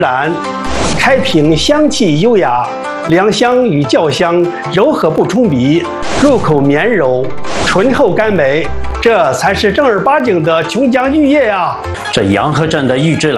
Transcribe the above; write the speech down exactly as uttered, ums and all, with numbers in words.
然，开瓶香气优雅，良香与酵香柔和不冲鼻，入口绵柔，醇厚甘美，这才是正儿八经的琼浆玉液呀！ 这洋河镇的玉芝兰。